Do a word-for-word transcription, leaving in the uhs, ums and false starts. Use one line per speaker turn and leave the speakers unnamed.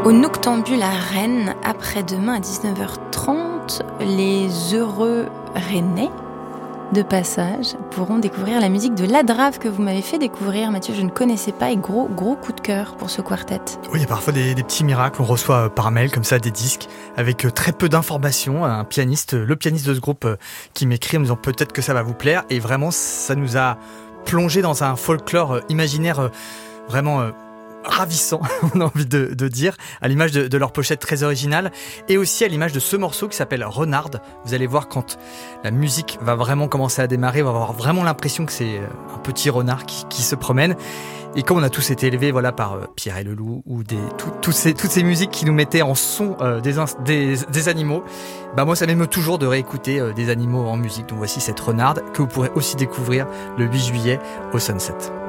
Au Noctambule à Rennes, après-demain à dix-neuf heures trente, les heureux Rennais de passage pourront découvrir la musique de Ladrave que vous m'avez fait découvrir, Mathieu. Je ne connaissais pas et gros, gros coup de cœur pour ce quartet.
Oui, il y a parfois des, des petits miracles. On reçoit par mail comme ça des disques avec très peu d'informations. Un pianiste, le pianiste de ce groupe qui m'écrit en me disant peut-être que ça va vous plaire. Et vraiment, ça nous a plongé dans un folklore imaginaire vraiment ravissant, on a envie de, de dire, à l'image de, de leur pochette très originale et aussi à l'image de ce morceau qui s'appelle Renard. Vous allez voir quand la musique va vraiment commencer à démarrer, on va avoir vraiment l'impression que c'est un petit renard qui, qui se promène. Et comme on a tous été élevés voilà, par Pierre et le Loup ou des, tout, tout ces, toutes ces musiques qui nous mettaient en son euh, des, des, des animaux, bah moi ça m'émeut toujours de réécouter euh, des animaux en musique. Donc voici cette Renard que vous pourrez aussi découvrir le huit juillet au Sunset.